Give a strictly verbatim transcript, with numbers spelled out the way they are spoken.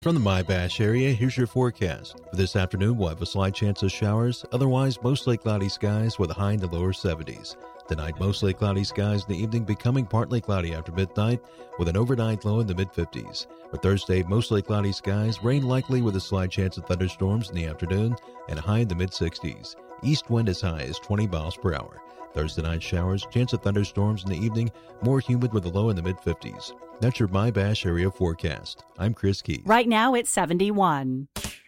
From the Mybash area, here's your forecast. For this afternoon, we'll have a slight chance of showers, otherwise mostly cloudy skies with a high in the lower seventies. Tonight, mostly cloudy skies in the evening, becoming partly cloudy after midnight with an overnight low in the mid-fifties. For Thursday, mostly cloudy skies, rain likely with a slight chance of thunderstorms in the afternoon and a high in the mid-sixties. East wind as high as twenty miles per hour. Thursday night showers, chance of thunderstorms in the evening, more humid with a low in the mid-fifties. That's your Mybash area forecast. I'm Chris Keith. Right now it's seventy-one.